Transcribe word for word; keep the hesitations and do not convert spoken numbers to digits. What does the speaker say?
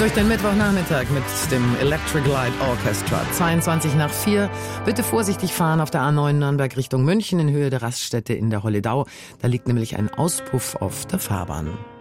Durch den Mittwochnachmittag mit dem Electric Light Orchestra. zweiundzwanzig nach vier. Bitte vorsichtig fahren auf der A neun Nürnberg Richtung München in Höhe der Raststätte in der Holledau. Da liegt nämlich ein Auspuff auf der Fahrbahn.